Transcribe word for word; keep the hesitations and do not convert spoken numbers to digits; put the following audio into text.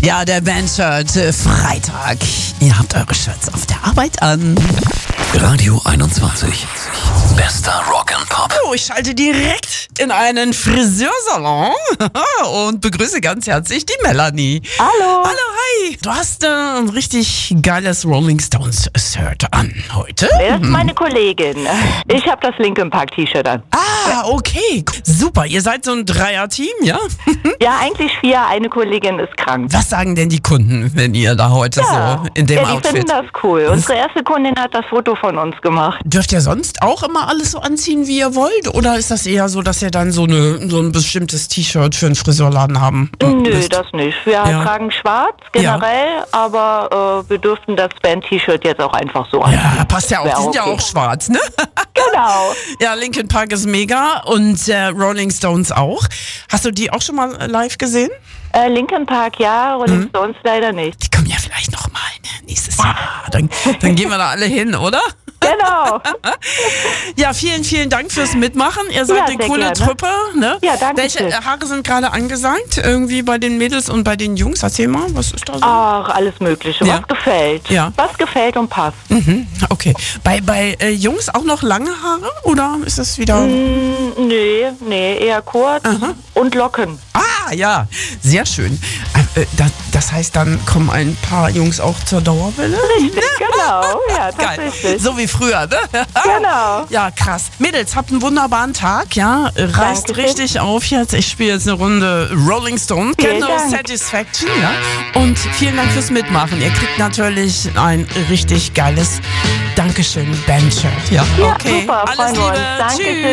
Ja, der Bandshirt äh, Freitag. Ihr habt eure Shirts auf der Arbeit an. Radio einundzwanzig. Bester Rock'n'Pop. Oh, ich schalte direkt in einen Friseursalon und begrüße ganz herzlich die Melanie. Hallo. Hallo, hi. Du hast äh, ein richtig geiles Rolling Stones Shirt an heute. Wer ist meine Kollegin? Ich habe das Linkin Park T-Shirt an. Ah, okay. Super. Ihr seid so ein Dreier-Team, ja? Ja, eigentlich vier. Eine Kollegin ist krank. Was sagen denn die Kunden, wenn ihr da heute Ja, so in dem ja, die Outfit? finden das cool. Unsere erste Kundin hat das Foto von uns gemacht. Dürft ihr sonst auch immer alles so anziehen, wie ihr wollt? Oder ist das eher so, dass ihr dann so, eine, so ein bestimmtes T-Shirt für einen Friseurladen haben Nö, müsst? das nicht. Wir Ja. tragen schwarz generell, aber äh, wir dürften das Band-T-Shirt jetzt auch einfach so anziehen. Ja, passt ja auch. Wär Die sind ja okay. auch schwarz, ne? Genau. Ja, Linkin Park ist mega und äh, Rolling Stones auch. Hast du die auch schon mal äh, live gesehen? Äh, Linkin Park ja, Rolling Stones leider nicht. Die kommen ja vielleicht noch mal ne? nächstes Jahr. Dann, dann gehen wir da alle hin, oder? Genau. Ja, vielen, vielen Dank fürs Mitmachen. Ihr seid Ja, eine sehr coole gerne. Truppe, ne? Ja, danke Welche schön. äh, Haare sind gerade angesagt? Irgendwie bei den Mädels und bei den Jungs? Erzähl mal, was ist da so? Ach, alles Mögliche. Ja. Was gefällt. Ja. Was gefällt und passt. Mhm, okay. Bei, bei äh, Jungs auch noch lange Haare? Oder ist das wieder... Mm, nee, nee, eher kurz und Locken. Ah, ja. Sehr schön. Äh, das, das heißt, dann kommen ein paar Jungs auch zur Dauerwelle? Genau, ja, Geil. tatsächlich. So wie früher, ne? Genau. Ja, krass. Mädels, habt einen wunderbaren Tag, ja? Reißt Dankeschön. richtig auf jetzt. Ich spiele jetzt eine Runde Rolling Stones. Vielen Get No Dank. Satisfaction, ja? Und vielen Dank fürs Mitmachen. Ihr kriegt natürlich ein richtig geiles Dankeschön, Bandshirt. Ja, Ja, okay. super, Alles freuen wir uns. Liebe. Dankeschön. Tschüss.